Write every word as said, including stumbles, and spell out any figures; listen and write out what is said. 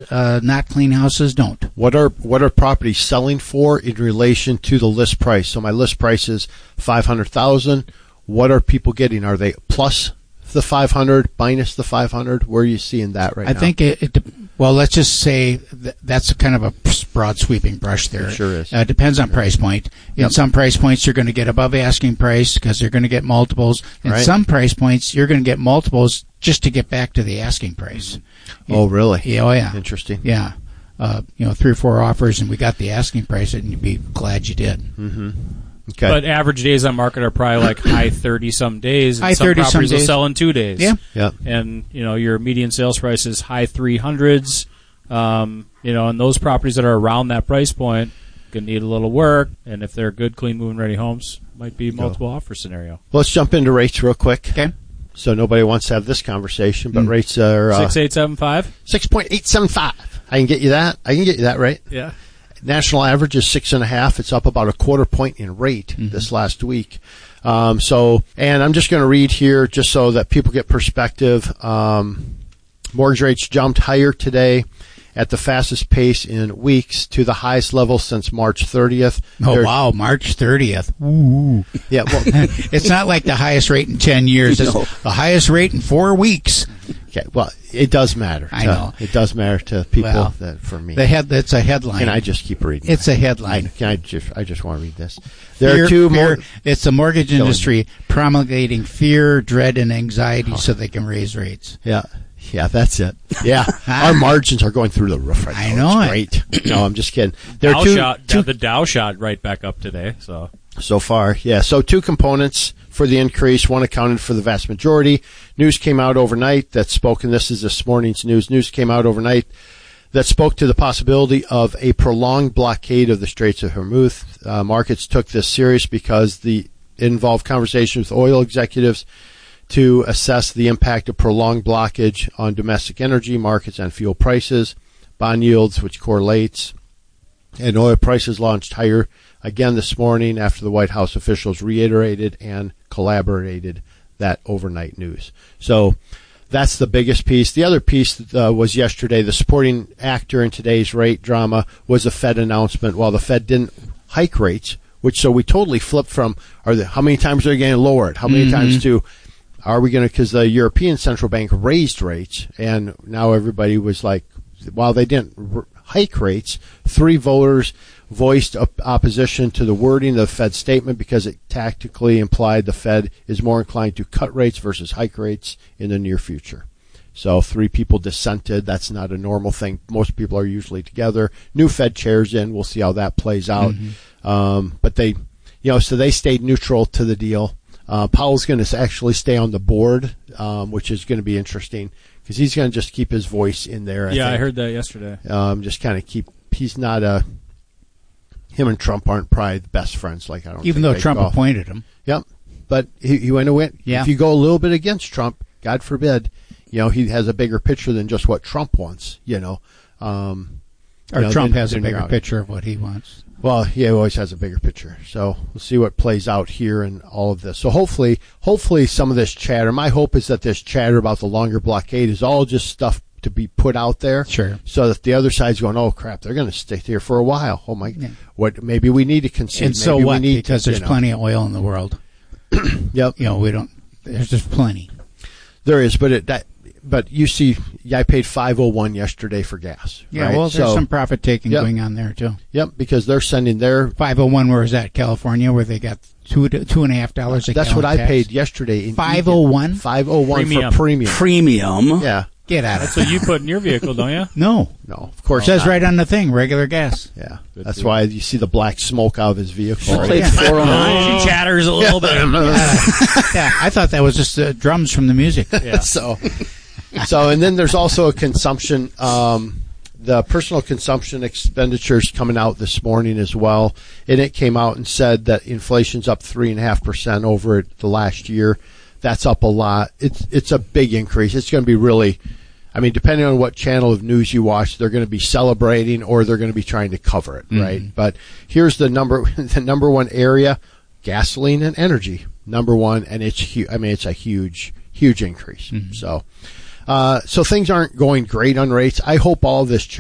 uh, not clean houses don't. What are what are properties selling for in relation to the list price? So my list price is five hundred thousand dollars. What are people getting? Are they plus the five hundred, minus the five hundred? Where are you seeing that right I now? I think it, it, well, let's just say th- that's a kind of a broad sweeping brush there. It sure is. Uh, depends on price point. In Yep. some price points, you're going to get above asking price because they're going to get multiples. In Right. some price points, you're going to get multiples just to get back to the asking price. Oh, really? Yeah, oh, yeah. Interesting. Yeah. Uh, you know, three or four offers, and we got the asking price, and you'd be glad you did. Mm-hmm. Okay. But average days on market are probably like high thirty-some days. And High some thirty-some properties will days. sell in two days. Yeah. yeah. And, you know, your median sales price is high three hundreds. Um, you know, and those properties that are around that price point going to need a little work. And if they're good, clean, move-in ready homes, might be multiple offer scenario. Well, let's jump into rates real quick. Okay. So nobody wants to have this conversation, but Mm. rates are uh, six eight seven five six point eight seven five. I can get you that. I can get you that right. Yeah. National average is six and a half. It's up about a quarter point in rate Mm-hmm. this last week. Um, so, and I'm just going to read here just so that people get perspective. Um, mortgage rates jumped higher today at the fastest pace in weeks to the highest level since March thirtieth. Oh, They're- wow, March thirtieth. Ooh. Yeah, well, It's not like the highest rate in ten years. It's No. the highest rate in four weeks. okay, well, it does matter. I to- know. It does matter to people Well, that for me. The head, that's a headline. Can I just keep reading? It's a I, headline. can I just? I just want to read this. There Fear- are two fear- more. It's the mortgage Killing industry promulgating fear, dread, and anxiety so they can raise rates. Yeah, yeah, that's it. Yeah, our margins are going through the roof right now. I know it. It's great. No, I'm just kidding. There Dow are two, shot, two the Dow shot right back up today. So so far. Yeah, so two components for the increase. One accounted for the vast majority. News came out overnight that spoke, and this is this morning's news. News came out overnight that spoke to the possibility of a prolonged blockade of the Straits of Hormuz. Uh, markets took this serious because the it involved conversations with oil executives to assess the impact of prolonged blockage on domestic energy markets and fuel prices, bond yields, which correlates, and oil prices launched higher again this morning after the White House officials reiterated and collaborated that overnight news. So that's the biggest piece. The other piece uh, was yesterday. The supporting actor in today's rate drama was the Fed announcement. While the Fed didn't hike rates, which so we totally flipped from are the, how many times are they going to lower it? How many Mm-hmm. times to are we going to? Because the European Central Bank raised rates, and now everybody was like, while they didn't r- hike rates, three voters voiced op- opposition to the wording of the Fed statement because it tactically implied the Fed is more inclined to cut rates versus hike rates in the near future. So three people dissented. That's not a normal thing. Most people are usually together. New Fed chairs in. We'll see how that plays out. Mm-hmm. Um, but they, you know, so they stayed neutral to the deal. Uh, Powell's going to actually stay on the board, um, which is going to be interesting because he's going to just keep his voice in there. I yeah, think. I heard that yesterday. Um, just kind of keep. He's not a. Him and Trump aren't probably the best friends. Like I don't. Even think though they Trump golf. appointed him. Yep, but he, he went away. Yeah. If you go a little bit against Trump, God forbid, you know he has a bigger picture than just what Trump wants. You know, um, Or you know, Trump then- has a then bigger you're out. picture of what he wants. Well, he always has a bigger picture. So we'll see what plays out here and all of this. So hopefully, hopefully some of this chatter, my hope is that this chatter about the longer blockade is all just stuff to be put out there. Sure. So that the other side's going, oh crap, they're going to stay here for a while. Oh my, Yeah. what, maybe we need to concede. And so maybe what? We need Because to, there's you know. plenty of oil in the world. Yep. You know, we don't. There's just plenty. There is, but it, that, but you see, yeah, I paid five oh one yesterday for gas. Yeah, right? well, there's So- some profit taking Yep. going on there too. Yep, because they're sending their, five oh one, where is that? California, where they got two to, two and a half dollars a that's gallon what I tax? paid yesterday. in five oh one? five oh one Premium. for premium. Premium. Yeah. Get out of That's what you put in your vehicle, don't you? No. No, of course It says not. right on the thing, regular gas. Yeah, Good that's for why you see the black smoke out of his vehicle. I played Yeah. four oh nine. She chatters a little bit. Yeah, I thought that was just uh, drums from the music. Yeah. so, so, and then there's also a consumption. Um, the personal consumption expenditures coming out this morning as well, and it came out and said that inflation's up three and a half percent over the last year. That's up a lot. It's it's a big increase. It's going to be really. I mean, depending on what channel of news you watch, they're going to be celebrating or they're going to be trying to cover it, Mm-hmm. right? But here's the number, the number one area: gasoline and energy. Number one, and it's huge. I mean, it's a huge, huge increase. Mm-hmm. So, uh, so things aren't going great on rates. I hope all of this